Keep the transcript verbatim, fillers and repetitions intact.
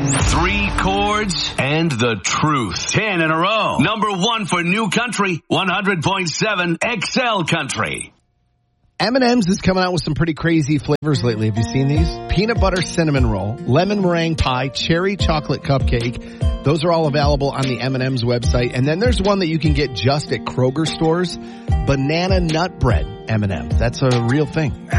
Three chords and the truth. Ten in a row. Number one for New Country, one hundred point seven X L Country. M and M's is coming out with some pretty crazy flavors lately. Have you seen these? Peanut butter cinnamon roll, lemon meringue pie, cherry chocolate cupcake. Those are all available on the M and M's website. And then there's one that you can get just at Kroger stores, banana nut bread M and M's. That's a real thing.